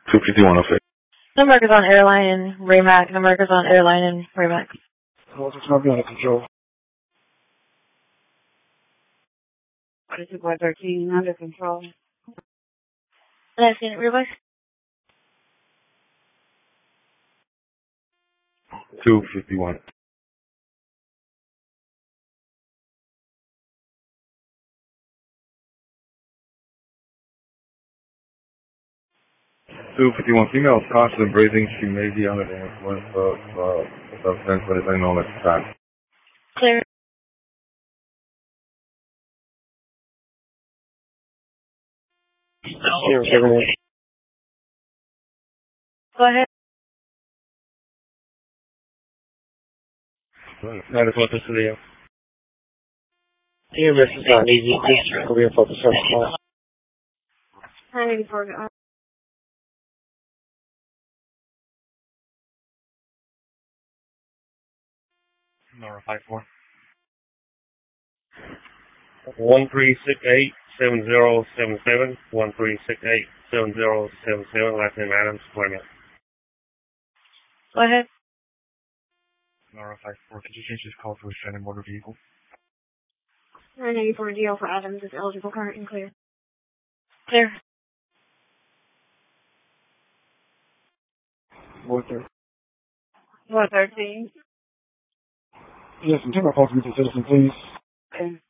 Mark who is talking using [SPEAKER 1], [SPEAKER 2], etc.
[SPEAKER 1] 251 effect.
[SPEAKER 2] America's on airline and Raymac. America's on airline and Raymac.
[SPEAKER 3] Well, it's not under control.
[SPEAKER 4] 213 under control.
[SPEAKER 2] Last unit, realize?
[SPEAKER 1] 251. Female is constantly breathing. She may be under the influence of substance, but it's unknown at the time.
[SPEAKER 2] Clear. Go ahead.
[SPEAKER 3] Not as much as today. EMS is not easy. Please career focus on
[SPEAKER 4] 984.
[SPEAKER 3] Number 54. 1368-7077. 1368-7077. Last name Adams. Appointment.
[SPEAKER 2] Go ahead.
[SPEAKER 3] Number 54. Could you change this call to a standard motor vehicle?
[SPEAKER 4] 984 DL for Adams is eligible, current, and clear.
[SPEAKER 2] Clear.
[SPEAKER 4] 413.
[SPEAKER 3] Yes, and turn my call to Mr. Citizen, please.
[SPEAKER 4] Okay.